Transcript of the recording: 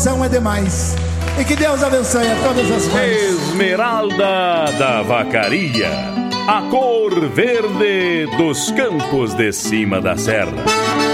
emoção é demais. E que Deus abençoe a todas as mães. Esmeralda da Vacaria, a cor verde dos campos de cima da serra.